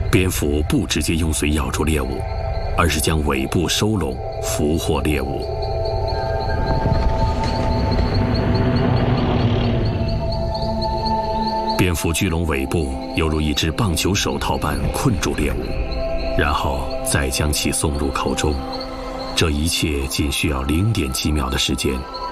蝙蝠不直接用嘴咬住猎物，而是将尾部收拢，俘获猎物。蝙蝠聚拢尾部，犹如一只棒球手套般困住猎物，然后再将其送入口中。这一切仅需要0.几秒的时间，